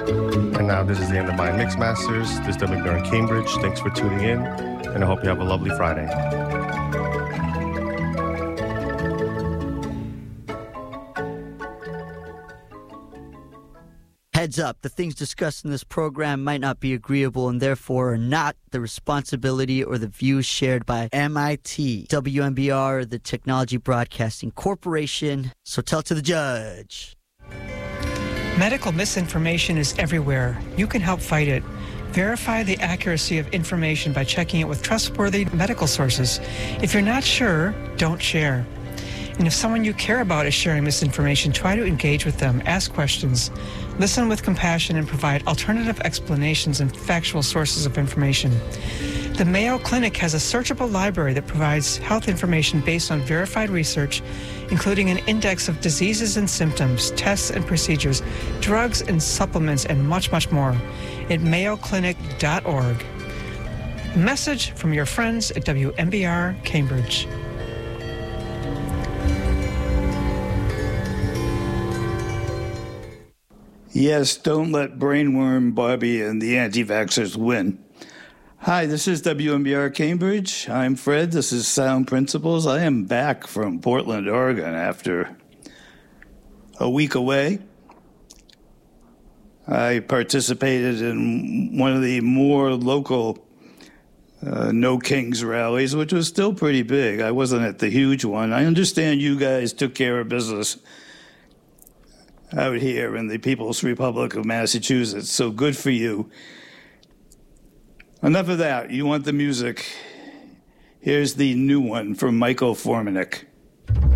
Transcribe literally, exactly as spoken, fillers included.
And now this is the end of my Mix Masters. This is W M B R in Cambridge. Thanks for tuning in, and I hope you have a lovely Friday. Heads up, the things discussed in this program might not be agreeable and therefore are not the responsibility or the views shared by M I T, W M B R, or the Technology Broadcasting Corporation. So tell it to the judge. Medical misinformation is everywhere. You can help fight it. Verify the accuracy of information by checking it with trustworthy medical sources. If you're not sure, don't share. And if someone you care about is sharing misinformation, try to engage with them, ask questions, listen with compassion, and provide alternative explanations and factual sources of information. The Mayo Clinic has a searchable library that provides health information based on verified research, including an index of diseases and symptoms, tests and procedures, drugs and supplements, and much, much more at mayo clinic dot org. A message from your friends at W M B R Cambridge. Yes, don't let Brainworm Barbie and the anti-vaxxers win. Hi, this is W M B R Cambridge. I'm Fred. This is Sound Principles. I am back from Portland, Oregon after a week away. I participated in one of the more local uh, No Kings rallies, which was still pretty big. I wasn't at the huge one. I understand you guys took care of business out here in the People's Republic of Massachusetts, so good for you. Enough of that. You want the music. Here's the new one from Michael Formanek.